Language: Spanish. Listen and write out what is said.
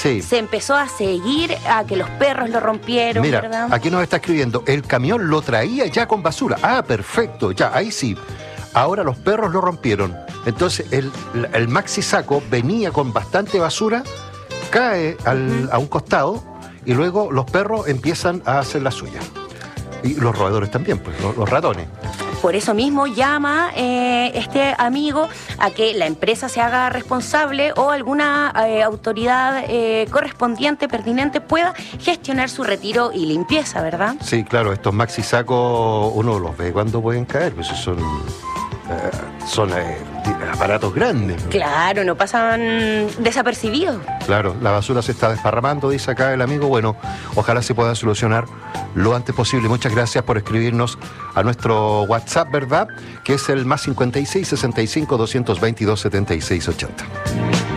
Sí. Se empezó a seguir a que los perros lo rompieron, Mira, ¿verdad? aquí nos está escribiendo, el camión lo traía ya con basura. Ah, perfecto, ya, ahí sí. Ahora los perros lo rompieron. Entonces el maxi saco venía con bastante basura, cae a un costado y luego los perros empiezan a hacer la suya. Y los roedores también, pues, los ratones. Por eso mismo llama este amigo a que la empresa se haga responsable o alguna autoridad correspondiente, pertinente, pueda gestionar su retiro y limpieza, ¿verdad? Sí, claro, estos maxi sacos uno los ve cuando pueden caer, pues son aparatos grandes. Claro, no pasan desapercibidos. Claro, la basura se está desparramando, dice acá el amigo. Bueno, ojalá se pueda solucionar lo antes posible. Muchas gracias por escribirnos a nuestro WhatsApp, ¿verdad? Que es el +56 65 222 76 80.